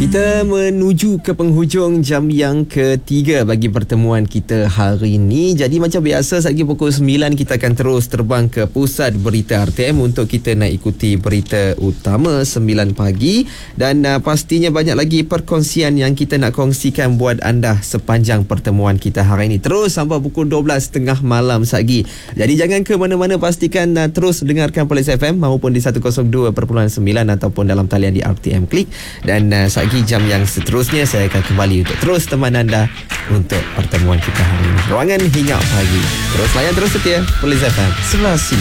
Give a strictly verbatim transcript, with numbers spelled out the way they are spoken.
Kita menuju ke penghujung jam yang ketiga bagi pertemuan kita hari ini. Jadi macam biasa, sagi pukul sembilan kita akan terus terbang ke pusat berita R T M untuk kita nak ikuti berita utama sembilan pagi. Dan uh, pastinya banyak lagi perkongsian yang kita nak kongsikan buat anda sepanjang pertemuan kita hari ini. Terus sampai pukul dua belas tengah malam sagi. Jadi jangan ke mana-mana, pastikan uh, terus dengarkan Police F M maupun di seratus dua perpuluhan sembilan ataupun dalam talian di R T M Klik. Dan uh, sagi jam yang seterusnya saya akan kembali untuk terus teman anda untuk pertemuan kita hari ini. Ruangan Hinga Pagi. Terus layan, terus setia Police F M sebelas sinar.